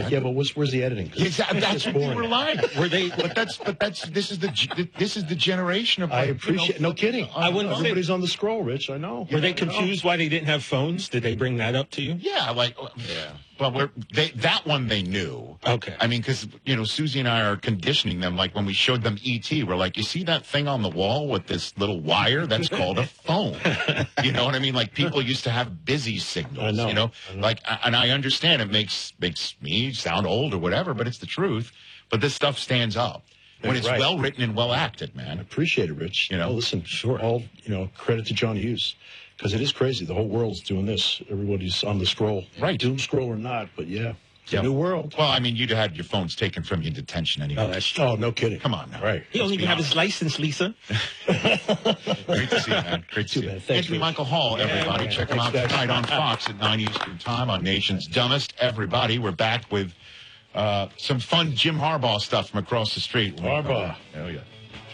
exactly. Yeah, but where's the editing? Exactly. That's what we were lying. This is the generation of. I appreciate. No kidding. I wouldn't. Everybody's on the scroll, Rich. I know. Were they confused why they didn't have phones? Did they bring that up to you? Yeah, But that one they knew. Okay. I mean, because, Susie and I are conditioning them. Like when we showed them E.T., we're like, you see that thing on the wall with this little wire? That's called a phone. You know what I mean? Like people used to have busy signals, I know. Like, and I understand it makes me sound old or whatever, but it's the truth. But this stuff stands up when it's right. well written and well acted, I man. appreciate it, Rich. Listen, Sure. All credit to John Hughes. Because it is crazy. The whole world's doing this. Everybody's on the scroll. Right. Doom scroll or not, but yeah. It's a new world. Well, I mean, you'd had your phones taken from you in detention anyway. Oh, that's true. Oh, no kidding. Come on now. Right. He don't even have his license, Lisa. Great to see you, man. Great to see you. Thanks, Anthony Rich. Michael Hall, everybody. Check him out Thanks, guys. tonight on Fox at 9 Eastern Time on Nation's Dumbest. Everybody, we're back with some fun Jim Harbaugh stuff from across the street. Harbaugh. Oh, yeah.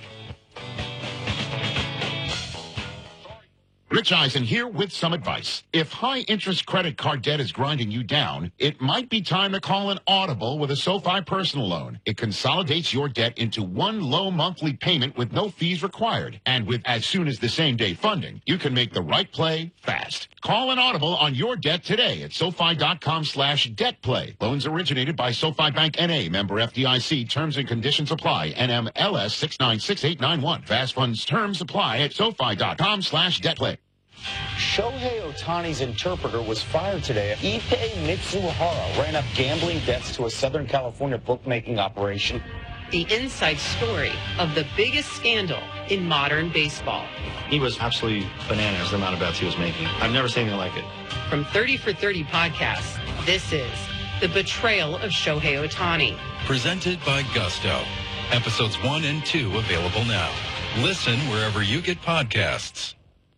Rich Eisen here with some advice. If high-interest credit card debt is grinding you down, it might be time to call an Audible with a SoFi personal loan. It consolidates your debt into one low monthly payment with no fees required. And with as soon as the same-day funding, you can make the right play fast. Call an Audible on your debt today at SoFi.com/debtplay. Loans originated by SoFi Bank N.A., member FDIC. Terms and conditions apply. NMLS 696891. Fast funds terms apply at SoFi.com/debtplay. Shohei Ohtani's interpreter was fired today. Ike Mitsuhara ran up gambling debts to a Southern California bookmaking operation. The inside story of the biggest scandal in modern baseball. He was absolutely bananas, the amount of bets he was making. I've never seen anything like it. From 30 for 30 podcasts, this is The Betrayal of Shohei Ohtani. Presented by Gusto. Episodes 1 and 2 available now. Listen wherever you get podcasts.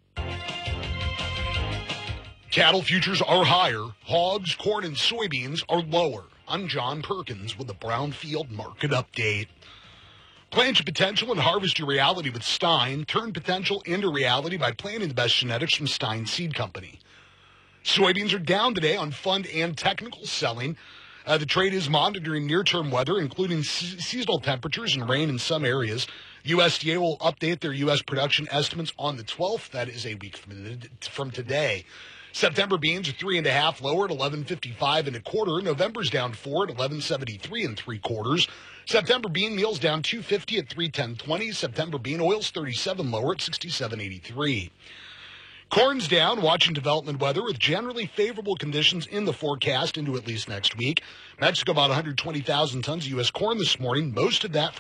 Cattle futures are higher. Hogs, corn, and soybeans are lower. I'm John Perkins with the Brownfield Market Update. Plant your potential and harvest your reality with Stein. Turn potential into reality by planting the best genetics from Stein Seed Company. Soybeans are down today on fund and technical selling. The trade is monitoring near-term weather, including seasonal temperatures and rain in some areas. USDA will update their U.S. production estimates on the 12th. That is a week from today. September beans are 3.5 lower at 11.55 1/4. November's down 4 at 11.73 3/4. September bean meal's down 2.50 at 3.1020. September bean oil's 37 lower at 67.83. Corn's down, watching development weather with generally favorable conditions in the forecast into at least next week. Mexico about 120,000 tons of U.S. corn this morning, most of that for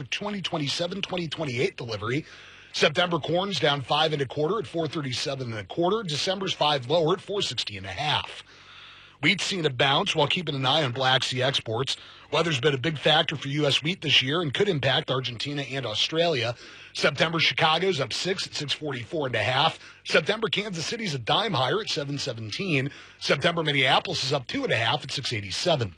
2027-2028 delivery. September corn's down 5 1/4 at 437 1/4. December's 5 lower at 460 1/2. Wheat's seen a bounce while keeping an eye on Black Sea exports. Weather's been a big factor for U.S. wheat this year and could impact Argentina and Australia. September Chicago's up 6 at 644 1/2. September Kansas City's a dime higher at 717. September Minneapolis is up 2 1/2 at 687.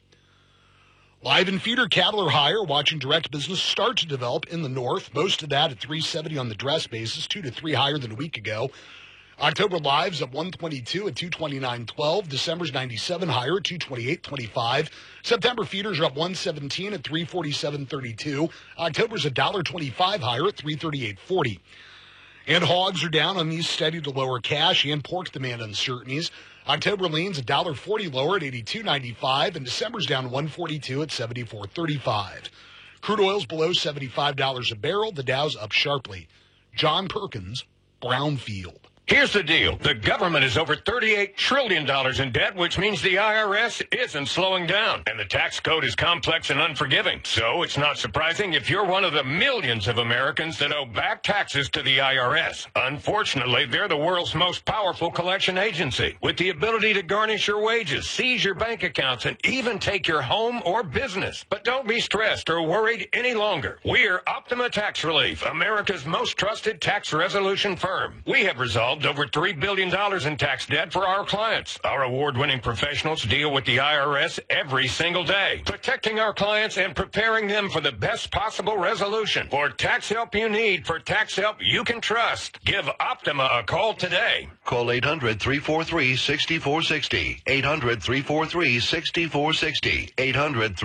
Live and feeder cattle are higher, watching direct business start to develop in the north. Most of that at 370 on the dress basis, 2 to 3 higher than a week ago. October lives up 122 at 229.12. December's 97 higher at 228.25. September feeders are up 117 at 347.32. October's $1.25 higher at 338.40. And hogs are down on these steady to lower cash and pork demand uncertainties. October leans $1.40 lower at 82.95, and December's down 142 at 74.35. Crude oil's below $75 a barrel. The Dow's up sharply. John Perkins, Brownfield. Here's the deal. The government is over $38 trillion in debt, which means the IRS isn't slowing down. And the tax code is complex and unforgiving. So it's not surprising if you're one of the millions of Americans that owe back taxes to the IRS. Unfortunately, they're the world's most powerful collection agency, with the ability to garnish your wages, seize your bank accounts, and even take your home or business. But don't be stressed or worried any longer. We're Optima Tax Relief, America's most trusted tax resolution firm. We have resolved over $3 billion in tax debt for our clients. Our award-winning professionals deal with the IRS every single day, protecting our clients and preparing them for the best possible resolution. For tax help you need, for tax help you can trust, give Optima a call today. Call 800-343-6460. 800-343-6460. 800